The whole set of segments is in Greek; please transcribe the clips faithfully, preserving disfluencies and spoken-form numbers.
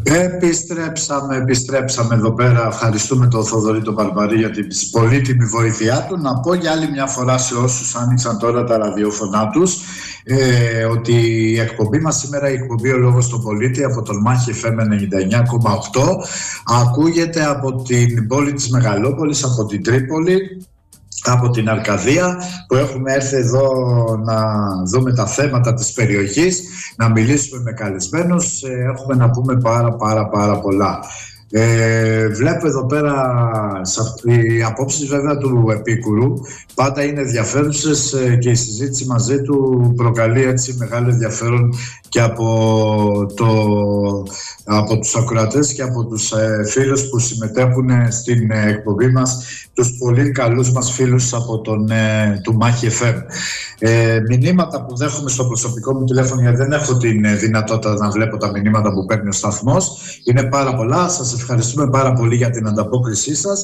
Επιστρέψαμε, επιστρέψαμε εδώ πέρα. Ευχαριστούμε τον Θοδωρή τον Μπαρμπαρή για την πολύτιμη βοήθειά του. Να πω για άλλη μια φορά σε όσους άνοιξαν τώρα τα ραδιόφωνά τους ε, ότι η εκπομπή μας σήμερα, η εκπομπή «Ο Λόγος στον Πολίτη» από τον Μάχη εφ εμ ενενήντα εννιά κόμμα οκτώ ακούγεται από την πόλη της Μεγαλόπολης, από την Τρίπολη, από την Αρκαδία, που έχουμε έρθει εδώ να δούμε τα θέματα της περιοχής, να μιλήσουμε με καλεσμένους. Έχουμε να πούμε πάρα πάρα πάρα πολλά. Ε, βλέπω εδώ πέρα οι απόψεις βέβαια του Επίκουρου πάντα είναι ενδιαφέρουσες και η συζήτηση μαζί του προκαλεί έτσι μεγάλο ενδιαφέρον και από, το, από τους ακροατές και από τους ε, φίλους που συμμετέχουν στην ε, εκπομπή μας, τους πολύ καλούς μας φίλους από τον ε, του Μάχη εφ εμ. Ε, μηνύματα που δέχομαι στο προσωπικό μου τηλέφωνο, γιατί δεν έχω την ε, δυνατότητα να βλέπω τα μηνύματα που παίρνει ο σταθμός, είναι πάρα πολλά. Σας ευχαριστούμε πάρα πολύ για την ανταπόκρισή σας.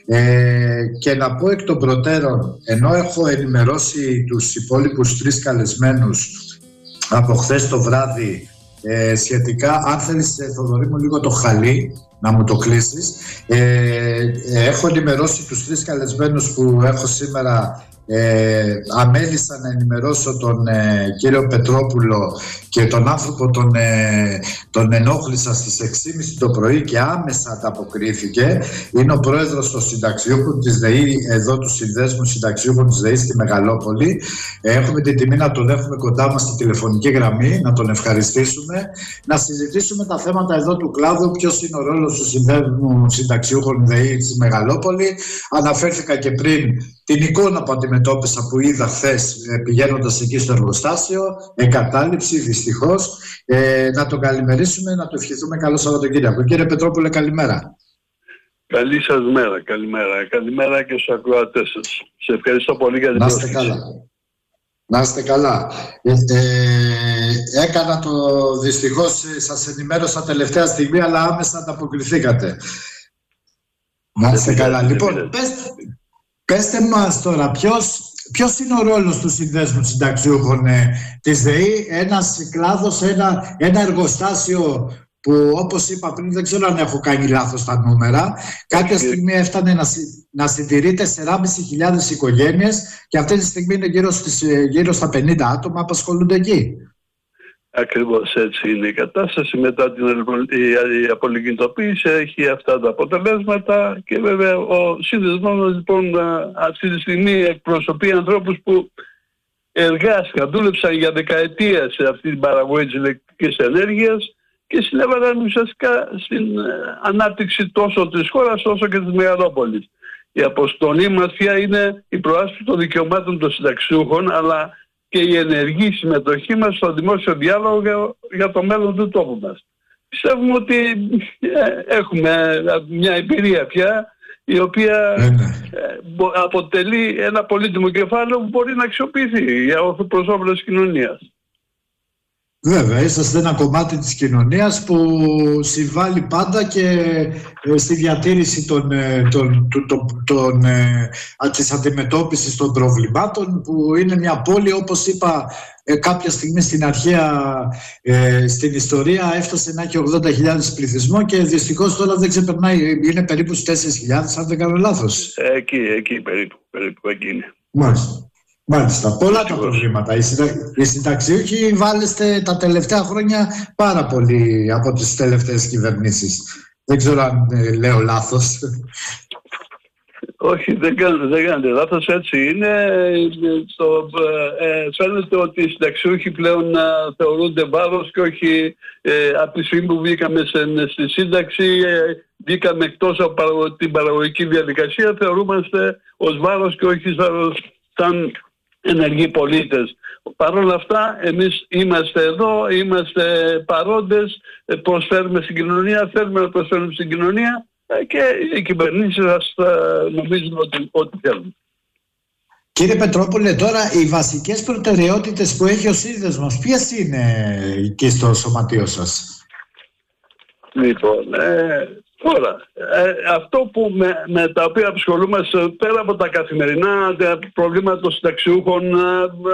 Ε, και να πω εκ των προτέρων, ενώ έχω ενημερώσει τους υπόλοιπους τρεις καλεσμένους από χθες το βράδυ ε, σχετικά, αν θέλεις Θοδωρή μου λίγο το χαλί να μου το κλείσεις, ε, ε, έχω ενημερώσει τους τρεις καλεσμένους που έχω σήμερα. Ε, αμέλησα να ενημερώσω τον ε, κύριο Πετρόπουλο και τον άνθρωπο τον, ε, τον ενόχλησα στις έξι και μισή το πρωί και άμεσα ανταποκρίθηκε. Είναι ο πρόεδρος των συνταξιούχων της ΔΕΗ, εδώ του Συνδέσμου Συνταξιούχων της ΔΕΗ στη Μεγαλόπολη. Ε, έχουμε την τιμή να τον έχουμε κοντά μας στη τηλεφωνική γραμμή, να τον ευχαριστήσουμε, να συζητήσουμε τα θέματα εδώ του κλάδου, ποιος είναι ο ρόλος του Συνδέσμου Συνταξιούχων ΔΕΗ στη Μεγαλόπολη. Αναφέρθηκα και πριν την εικόνα που αντιμετώπισα, που είδα χθες πηγαίνοντας εκεί στο εργοστάσιο, εγκατάλειψη δυστυχώς. Ε, να τον καλημερίσουμε, να του ευχηθούμε καλό Σαββατοκύριακο. Κύριε Πετρόπουλε, καλημέρα. Καλή σας μέρα, καλημέρα. Καλημέρα και στους ακροατές σας. Σε ευχαριστώ πολύ για την πρόσκληση. Να είστε καλά. Να είστε καλά. Ε, ε, έκανα το δυστυχώς, σας ενημέρωσα τελευταία στιγμή, αλλά άμεσα ανταποκριθήκατε. Να είστε καλά. Λοιπόν, πέστε, πέστε μας τώρα, ποιος, ποιος είναι ο ρόλος του Συνδέσμου Συνταξιούχων ε, της ΔΕΗ, ένας κλάδος, ένα, ένα εργοστάσιο που, όπως είπα πριν, δεν ξέρω αν έχω κάνει λάθος τα νούμερα, κάποια στιγμή έφτανε να, να συντηρεί τεσσεράμισι χιλιάδες οικογένειες και αυτή τη στιγμή είναι γύρω, στις, γύρω στα πενήντα άτομα που απασχολούνται εκεί. Ακριβώς έτσι είναι η κατάσταση. Μετά την απολυκινητοποίηση έχει αυτά τα αποτελέσματα και βέβαια ο σύνδεσμος λοιπόν αυτή τη στιγμή εκπροσωπεί ανθρώπους που εργάστηκαν, δούλεψαν για δεκαετίες σε αυτή την παραγωγή της ηλεκτρικής ενέργειας και συνέβαλαν ουσιαστικά στην ανάπτυξη τόσο της χώρας όσο και της Μεγαλόπολης. Η αποστολή μας πια είναι η προάσπιση των δικαιωμάτων των συνταξιούχων, αλλά και η ενεργή συμμετοχή μας στο δημόσιο διάλογο για, για το μέλλον του τόπου μας. Πιστεύουμε ότι ε, έχουμε μια εμπειρία πια η οποία ε, αποτελεί ένα πολύτιμο κεφάλαιο που μπορεί να αξιοποιηθεί για προς όφελος της κοινωνίας. Βέβαια, είσαστε ένα κομμάτι της κοινωνίας που συμβάλλει πάντα και στη διατήρηση των, των, των, των, των, της αντιμετώπισης των προβλημάτων, που είναι μια πόλη, όπως είπα κάποια στιγμή στην αρχαία ε, στην ιστορία έφτασε να έχει ογδόντα χιλιάδες πληθυσμό και δυστυχώς τώρα δεν ξεπερνάει, είναι περίπου στις τέσσερις χιλιάδες αν δεν κάνω λάθος. Εκεί, εκεί περίπου, περίπου εκεί είναι. Μάλιστα. Μάλιστα, πολλά τα προβλήματα. Οι, συντα... οι συνταξιούχοι βάλεστε τα τελευταία χρόνια πάρα πολύ από τις τελευταίες κυβερνήσεις. Δεν ξέρω αν ε, λέω λάθος. Όχι, δεν κάνετε, δεν κάνετε λάθος, έτσι είναι. Στο, ε, φαίνεται ότι οι συνταξιούχοι πλέον α, θεωρούνται βάρος και όχι ε, από τη στιγμή που βγήκαμε σε, στη σύνταξη, ε, βγήκαμε εκτός από την παραγωγική διαδικασία, θεωρούμαστε ως βάρος και όχι σαν ενεργοί πολίτες. Παρ' όλα αυτά, εμείς είμαστε εδώ, είμαστε παρόντες, προσφέρουμε στην κοινωνία, θέλουμε να προσφέρουμε στην κοινωνία και οι κυβερνήσεις μας νομίζουν ότι, ότι θέλουν. Κύριε Πετρόπουλε, τώρα οι βασικές προτεραιότητες που έχει ο σύνδεσμος, ποιες είναι εκεί στο σωματείο σας? Λοιπόν, ε, τώρα, ε, αυτό που με, με τα οποία ασχολούμαστε πέρα από τα καθημερινά τα προβλήματα των συνταξιούχων, ε,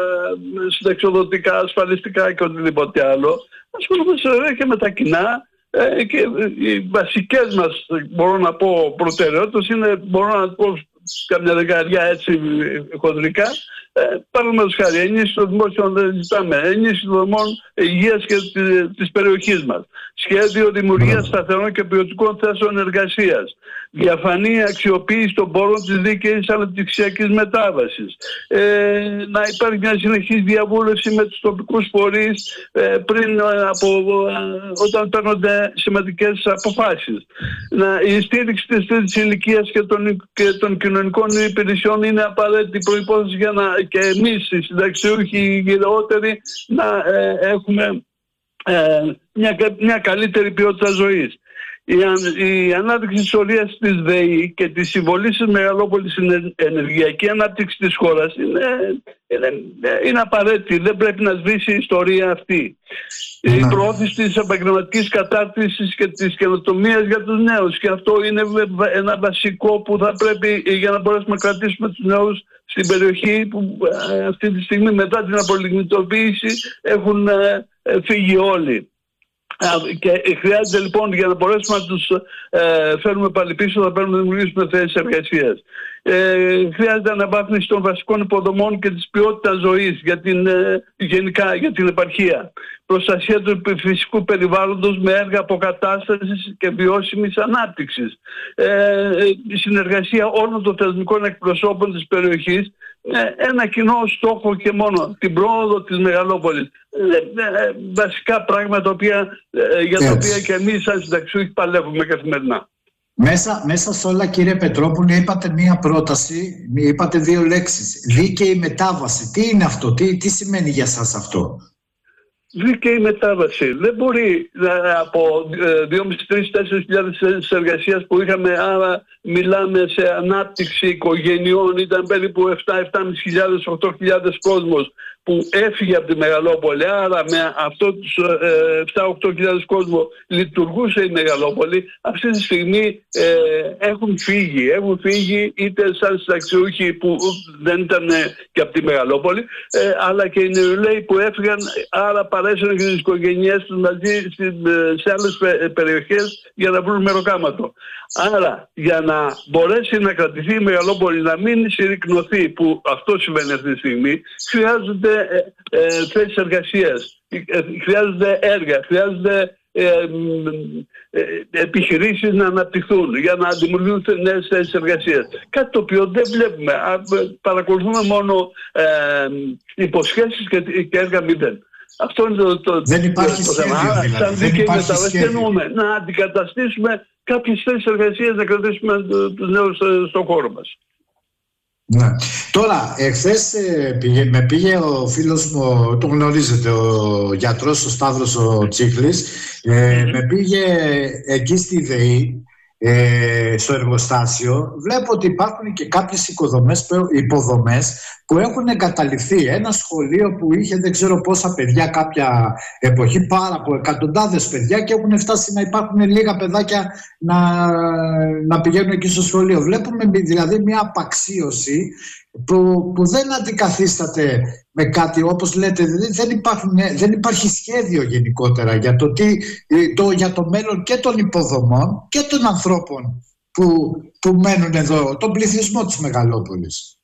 ε, συνταξιοδοτικά, ασφαλιστικά και οτιδήποτε άλλο, ασχολούμαστε βέβαια και με τα κοινά, Ε, και οι βασικές μας, μπορώ να πω, προτεραιότητες είναι, μπορώ να πω καμιά δεκαετία έτσι χοντρικά. Ε, Παραδείγματος χάρη, ενίσχυση των δημόσιων δεν ζητάμε, ενίσχυση των δομών υγείας και της περιοχής μας, σχέδιο δημιουργίας σταθερών και ποιοτικών θέσεων εργασίας, διαφανή αξιοποίηση των πόρων της δίκαιης αναπτυξιακής μετάβασης, ε, να υπάρχει μια συνεχής διαβούλευση με τους τοπικούς φορείς ε, πριν από, όταν παίρνονται σημαντικές αποφάσεις. Να, η στήριξη της τρίτης ηλικίας και των, και των κοινωνικών υπηρεσιών είναι απαραίτητη προϋπόθεση για να και εμείς οι συνταξιούχοι οι γυρεότεροι να ε, έχουμε ε, μια, μια καλύτερη ποιότητα ζωής. Η, η ανάδειξη της ορίας της ΔΕΗ και τη συμβολή της Μεγαλόπολης στην ενεργειακή ανάπτυξη της χώρας είναι, είναι, είναι απαραίτητη. Δεν πρέπει να σβήσει η ιστορία αυτή. Ναι. Η προώθηση της επαγγελματικής κατάρτισης και της καινοτομίας για τους νέους. Και αυτό είναι ένα βασικό που θα πρέπει για να μπορέσουμε να κρατήσουμε τους νέους στην περιοχή που αυτή τη στιγμή μετά την απολιγνητοποίηση έχουν φύγει όλοι. Και χρειάζεται λοιπόν για να μπορέσουμε να τους ε, φέρουμε πάλι πίσω, θα πρέπει να δημιουργήσουμε θέσεις εργασίας. Ε, χρειάζεται αναβάθμιση των βασικών υποδομών και της ποιότητας ζωής για την, ε, γενικά για την επαρχία. Προστασία του φυσικού περιβάλλοντος με έργα αποκατάστασης και βιώσιμης ανάπτυξης. Ε, η συνεργασία όλων των θεσμικών εκπροσώπων της περιοχής, ένα κοινό στόχο και μόνο, την πρόοδο της Μεγαλόπολης. Βασικά πράγματα οποία, για τα οποία και εμείς σαν συνταξιούχοι παλεύουμε καθημερινά. Μέσα, μέσα σε όλα, κύριε Πετρόπουλε, είπατε μία πρόταση, είπατε δύο λέξεις. Δίκαιη μετάβαση. Τι είναι αυτό, τι, τι σημαίνει για σας αυτό? Δίκαιη μετάβαση. Δεν μπορεί από δύο με τρεις με τέσσερις χιλιάδες θέσεις εργασίας που είχαμε, άρα μιλάμε σε ανάπτυξη οικογενειών, ήταν περίπου επτά με επτά χιλιάδες με οκτώ χιλιάδες κόσμος που έφυγε από τη Μεγαλόπολη, άρα με αυτό τους επτά με οκτώ χιλιάδες κόσμο λειτουργούσε η Μεγαλόπολη. Αυτή τη στιγμή ε, έχουν φύγει, έχουν φύγει είτε σαν συνταξιούχοι που δεν ήταν και από τη Μεγαλόπολη, ε, αλλά και οι νεολαίοι που έφυγαν, άρα παρέσυραν και τις οικογένειές τους μαζί σε άλλες περιοχές για να βρουν μεροκάματο. Άρα, για να μπορέσει να κρατηθεί η Μεγαλόπολη, να μην συρρικνωθεί, που αυτό συμβαίνει αυτή τη στιγμή, χρειάζονται ε, ε, θέσεις εργασίας, ε, χρειάζονται έργα, χρειάζονται ε, ε, επιχειρήσεις να αναπτυχθούν για να δημιουργούν νέες θέσεις εργασίας. Κάτι το οποίο δεν βλέπουμε. Παρακολουθούμε μόνο ε, υποσχέσεις και, και έργα μηδέν. Αυτό είναι το, το, δεν υπάρχει το, το σχέδιο, θέμα. δηλαδή. Σαν δίκαιη μετάβαση εννοούμε να αντικαταστήσουμε κάποιες θέσεις εργασίας, να κρατήσουμε τους νέους στον χώρο μας. Ναι. Τώρα, εχθές ε, πήγε, με πήγε ο φίλος μου, το γνωρίζετε, ο γιατρός, ο Σταύρος ο Τσίχλης, ε, mm-hmm. με πήγε εκεί στη ΔΕΗ, ε, στο εργοστάσιο. Βλέπω ότι υπάρχουν και κάποιες οικοδομές, υποδομές που έχουν εγκαταλειφθεί. Ένα σχολείο που είχε δεν ξέρω πόσα παιδιά κάποια εποχή, πάρα από εκατοντάδες παιδιά, και έχουν φτάσει να υπάρχουν λίγα παιδάκια να, να πηγαίνουν εκεί στο σχολείο. Βλέπουμε δηλαδή μια απαξίωση που, που δεν αντικαθίσταται με κάτι, όπως λέτε, δεν, υπάρχουν, δεν υπάρχει σχέδιο γενικότερα για το, τι, το, για το μέλλον και των υποδομών και των ανθρώπων που, που μένουν εδώ, τον πληθυσμό της Μεγαλόπολης.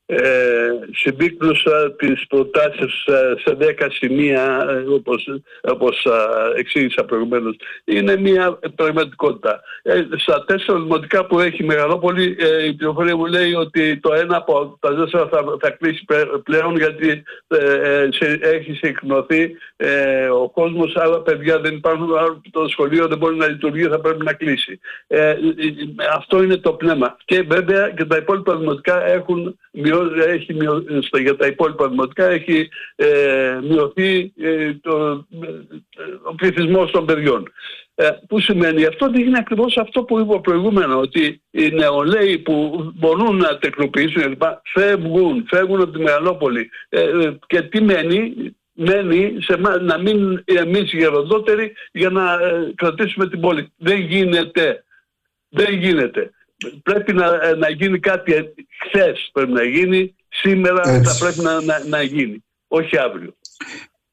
Ε, συμπίκνωσα τις προτάσεις σε δέκα σημεία, όπως, όπως εξήγησα προηγουμένως. Είναι μια πραγματικότητα. Ε, στα τέσσερα δημοτικά που έχει η Μεγαλόπολη, ε, η πληροφορία μου λέει ότι το ένα από τα τέσσερα θα, θα κλείσει πλέον, γιατί ε, σε, έχει συρρικνωθεί ε, ο κόσμος, άλλα παιδιά δεν υπάρχουν, το σχολείο δεν μπορεί να λειτουργεί, θα πρέπει να κλείσει. Ε, αυτό είναι το πνεύμα. Και βέβαια και τα υπόλοιπα δημοτικά έχουν Έχει μειω... για τα υπόλοιπα δημοτικά έχει ε, μειωθεί ε, το, ε, ο πληθυσμός των παιδιών. Ε, που σημαίνει αυτό δείχνει ακριβώς αυτό που είπα προηγούμενα, ότι οι νεολαίοι που μπορούν να τεκνοποιήσουν φεύγουν, φεύγουν από τη Μεγαλόπολη. Ε, και τι μένει, μένει σε, να μείνουν εμείς οι γεροντότεροι για να ε, κρατήσουμε την πόλη. Δεν γίνεται. Δεν γίνεται. Πρέπει να, να γίνει κάτι χθες, πρέπει να γίνει, σήμερα. Έτσι. Θα πρέπει να, να, να γίνει, όχι αύριο.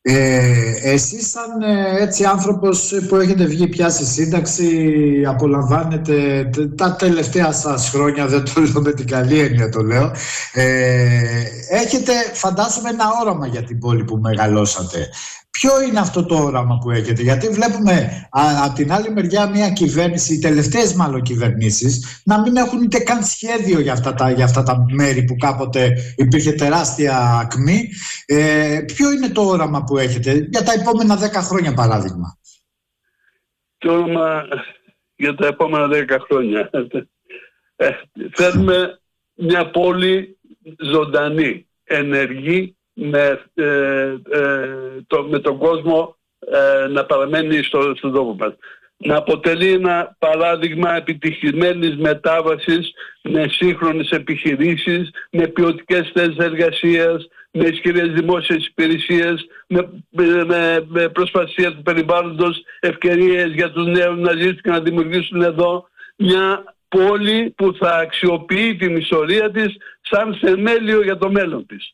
Ε, εσείς σαν ε, έτσι άνθρωπος που έχετε βγει πια στη σύνταξη, απολαμβάνετε τα τελευταία σας χρόνια, δεν το λέω με την καλή έννοια το λέω, ε, έχετε φαντάζομαι ένα όραμα για την πόλη που μεγαλώσατε. Ποιο είναι αυτό το όραμα που έχετε? Γιατί βλέπουμε από την άλλη μεριά μια κυβέρνηση, οι τελευταίες μάλλον κυβερνήσεις, να μην έχουν ούτε καν σχέδιο για αυτά τα, για αυτά τα μέρη που κάποτε υπήρχε τεράστια ακμή. Ε, ποιο είναι το όραμα που έχετε για τα επόμενα δέκα χρόνια, παράδειγμα? Το όραμα για τα επόμενα δέκα χρόνια. Ε, θέλουμε μια πόλη ζωντανή, ενεργή, με, ε, ε, το, με τον κόσμο ε, να παραμένει στο, στον τόπο μας. Να αποτελεί ένα παράδειγμα επιτυχημένης μετάβασης με σύγχρονες επιχειρήσεις, με ποιοτικές θέσεις εργασίας, με ισχυρές δημόσιες υπηρεσίες, με, με, με προσπασία του περιβάλλοντος, ευκαιρίες για τους νέους να ζήσουν και να δημιουργήσουν εδώ μια πόλη που θα αξιοποιεί την ιστορία της σαν θεμέλιο για το μέλλον της.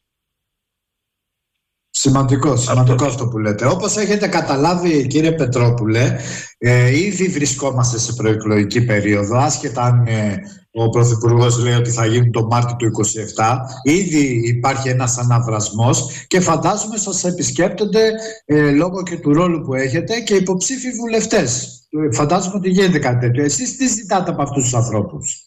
Σημαντικό, σημαντικό αυτό που λέτε. Όπως έχετε καταλάβει, κύριε Πετρόπουλε, ε, ήδη βρισκόμαστε σε προεκλογική περίοδο, άσχετα αν ε, ο Πρωθυπουργός λέει ότι θα γίνει το Μάρτιο του είκοσι επτά. Ήδη υπάρχει ένας αναβρασμός και φαντάζομαι σας επισκέπτονται ε, λόγω και του ρόλου που έχετε και υποψήφοι βουλευτές. Φαντάζομαι ότι γίνεται κάτι τέτοιο. Εσείς τι ζητάτε από αυτούς τους ανθρώπους?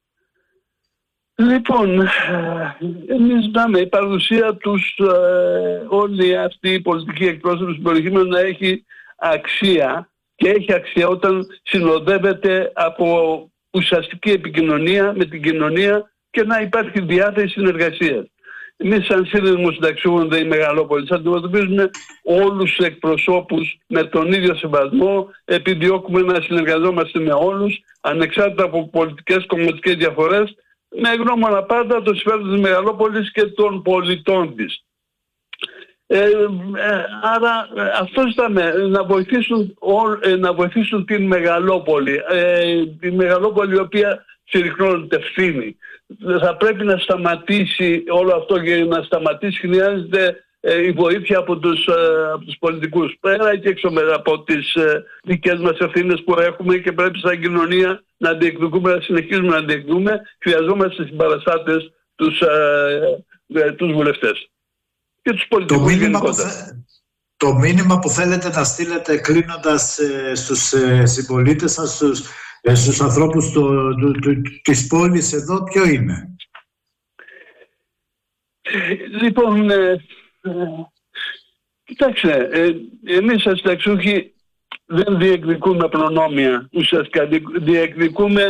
Λοιπόν, εμείς ζητάμε η παρουσία τους, ε, όλοι αυτοί οι πολιτικοί εκπρόσωποι στην περιοχή μας να έχει αξία, και έχει αξία όταν συνοδεύεται από ουσιαστική επικοινωνία με την κοινωνία και να υπάρχει διάθεση συνεργασίας. Εμείς σαν σύνδεσμο συνταξιούχων ΔΕΗ Μεγαλόπολης αντιμετωπίζουμε όλους τους εκπροσώπους με τον ίδιο σεβασμό, επιδιώκουμε να συνεργαζόμαστε με όλους, ανεξάρτητα από πολιτικές κομματικές διαφορές, με γνώμονα πάντα το συμφέρον της Μεγαλόπολης και των πολιτών της. Ε, ε, άρα αυτό ζητάμε, να βοηθήσουν, ε, να βοηθήσουν την Μεγαλόπολη, ε, τη Μεγαλόπολη η οποία συρρυκνώνεται ευθύνη. Θα πρέπει να σταματήσει όλο αυτό, και να σταματήσει χρειάζεται ε, η βοήθεια από τους, ε, από τους πολιτικούς. Πέρα και έξω από τις ε, δικές μας ευθύνες που έχουμε και πρέπει σαν κοινωνία να διεκδικούμε, να συνεχίζουμε να διεκδικούμε, χρειαζόμαστε συμπαραστάτες τους, ε, ε, τους βουλευτές και τους πολιτικούς γενικότερα. Το μήνυμα που θέλετε να στείλετε κλείνοντας ε, στους ε, συμπολίτες σας, στους, ε, στους ανθρώπους το, το, το, της πόλης εδώ, ποιο είναι? Λοιπόν, ε, ε, κοιτάξτε, ε, εμείς σαν συνταξιούχοι δεν διεκδικούμε προνόμια, ουσιαστικά διεκδικούμε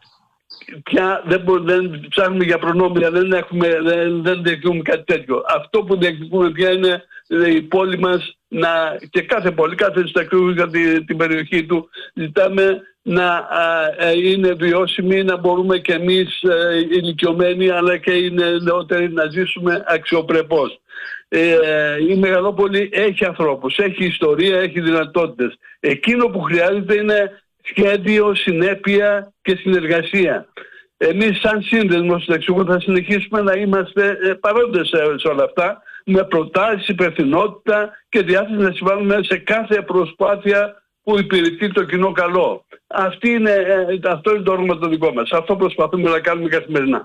πια, δεν, μπο, δεν ψάχνουμε για προνόμια, δεν, έχουμε, δεν, δεν διεκδικούμε κάτι τέτοιο. Αυτό που διεκδικούμε πια είναι η πόλη μας να, και κάθε πόλη, κάθε συνταξιούχος για την, την περιοχή του, ζητάμε να α, α, είναι βιώσιμη, να μπορούμε και εμείς α, ηλικιωμένοι αλλά και οι νεότεροι να ζήσουμε αξιοπρεπώς. Ε, η Μεγαλόπολη έχει ανθρώπους, έχει ιστορία, έχει δυνατότητες. Εκείνο που χρειάζεται είναι σχέδιο, συνέπεια και συνεργασία. Εμείς σαν σύνδεσμο συνταξιούχων θα συνεχίσουμε να είμαστε παρόντες σε όλα αυτά, με προτάσεις, υπευθυνότητα και διάθεση να συμβάλλουμε σε κάθε προσπάθεια που υπηρετεί το κοινό καλό. Αυτή είναι, αυτό είναι το όνομα το δικό μας. Αυτό προσπαθούμε να κάνουμε καθημερινά.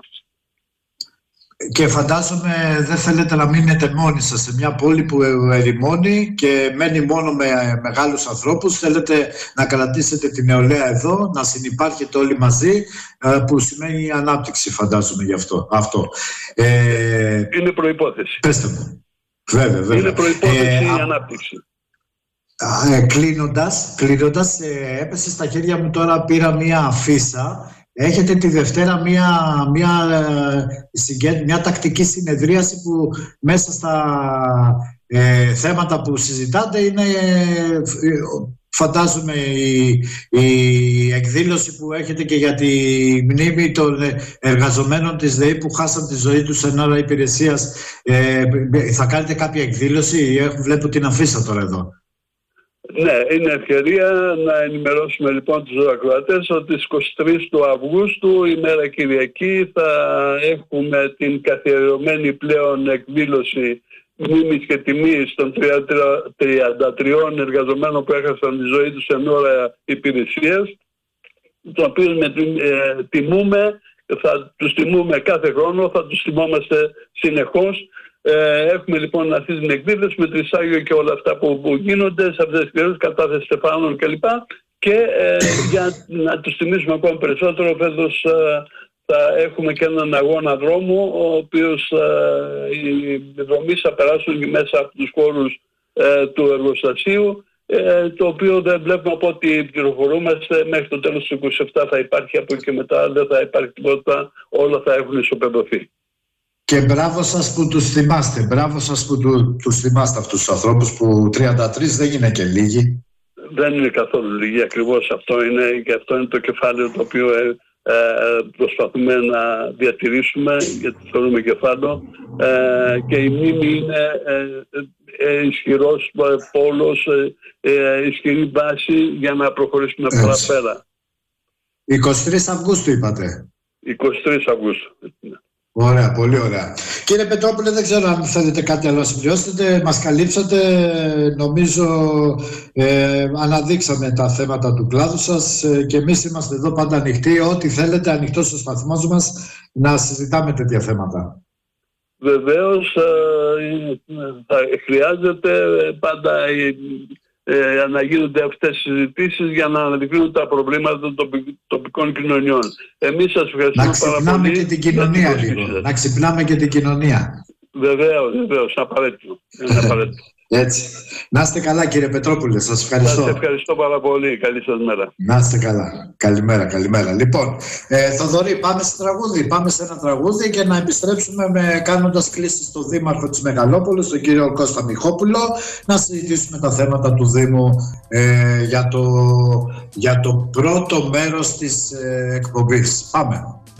Και φαντάζομαι δεν θέλετε να μείνετε μόνοι σας σε μια πόλη που ερημώνει και μένει μόνο με μεγάλους ανθρώπους. Θέλετε να κρατήσετε την νεολαία εδώ, να συνυπάρχετε όλοι μαζί, που σημαίνει ανάπτυξη, φαντάζομαι γι' αυτό. αυτό. Ε, είναι προϋπόθεση. Πέστε μου. Βέβαια, βέβαια. Είναι προϋπόθεση ε, η ανάπτυξη. Ε, κλείνοντας, κλείνοντας ε, έπεσε στα χέρια μου τώρα, πήρα μία αφίσα. Έχετε τη Δευτέρα μια, μια, μια τακτική συνεδρίαση που μέσα στα ε, θέματα που συζητάτε είναι, ε, φαντάζομαι, η, η εκδήλωση που έχετε και για τη μνήμη των εργαζομένων της ΔΕΗ που χάσαν τη ζωή τους εν ώρα υπηρεσίας. Ε, θα κάνετε κάποια εκδήλωση? Βλέπω την αφίσα τώρα εδώ. Ναι, είναι ευκαιρία να ενημερώσουμε λοιπόν τους ακροατές ότι στις είκοσι τρεις του Αυγούστου, ημέρα Κυριακή, θα έχουμε την καθιερωμένη πλέον εκδήλωση μνήμης και τιμής των τριάντα τριών εργαζομένων που έχασαν τη ζωή τους εν ώρα υπηρεσίας, τους οποίους με, ε, τιμούμε, θα τους τιμούμε κάθε χρόνο, θα τους τιμόμαστε συνεχώς. Ε, έχουμε λοιπόν αυτή την εκδήλωση με Τρισάγιο και όλα αυτά που, που γίνονται σε αυτές τις εκδηλώσεις, κατάθεση στεφάνων κλπ. Και ε, για να τους τιμήσουμε ακόμα περισσότερο, φέτος ε, θα έχουμε και έναν αγώνα δρόμου, ο οποίος ε, οι δρομείς θα περάσουν μέσα από τους χώρους ε, του εργοστασίου, ε, το οποίο δεν βλέπουμε από ό,τι πληροφορούμαστε μέχρι το τέλος του είκοσι επτά θα υπάρχει, από εκεί και μετά δεν θα υπάρχει τίποτα, όλα θα έχουν ισοπεδωθεί. Και μπράβο σας που τους θυμάστε, μπράβο σας που του, τους θυμάστε αυτούς τους ανθρώπους, που τριάντα τρεις δεν είναι και λίγοι. Δεν είναι καθόλου λίγοι, ακριβώς αυτό είναι, και αυτό είναι το κεφάλαιο το οποίο ε, ε, προσπαθούμε να διατηρήσουμε, γιατί θεωρούμε κεφάλαιο, ε, και η μνήμη είναι ε, ε, ισχυρός πόλος, ε, ε, ισχυρή βάση για να προχωρήσουμε παραπέρα. είκοσι τρεις Αυγούστου είπατε. είκοσι τρεις Αυγούστου. Ωραία, πολύ ωραία. Κύριε Πετρόπουλε, δεν ξέρω αν θέλετε κάτι άλλο να συμπληρώσετε. Μας καλύψατε, νομίζω ε, αναδείξαμε τα θέματα του κλάδου σας ε, και εμείς είμαστε εδώ πάντα ανοιχτοί. Ό,τι θέλετε, ανοιχτό στο σταθμό μας να συζητάμε τέτοια θέματα. Βεβαίως ε, θα χρειάζεται πάντα ε, να γίνονται αυτές οι συζητήσεις για να αναδεικνύουν τα προβλήματα των τοπικών κοινωνιών. Εμείς σας ευχαριστούμε πάρα πολύ. Να ξυπνάμε και την κοινωνία λίγο. Να ξυπνάμε και την κοινωνία. Βεβαίως, βεβαίως. Απαραίτητο. Είναι απαραίτητο. Έτσι. Να είστε καλά, κύριε Πετρόπουλε. Σας ευχαριστώ. Σας ευχαριστώ πάρα πολύ. Καλή σας μέρα. Να είστε καλά. Καλημέρα, καλημέρα. Λοιπόν, ε, Θοδωρή, πάμε σε τραγούδι. Πάμε σε ένα τραγούδι και να επιστρέψουμε με, κάνοντας κλήσεις στο Δήμαρχο της Μεγαλόπολης, τον κύριο Κώστα Μιχόπουλο, να συζητήσουμε τα θέματα του Δήμου ε, για, το, για το πρώτο μέρος της ε, εκπομπής. Πάμε.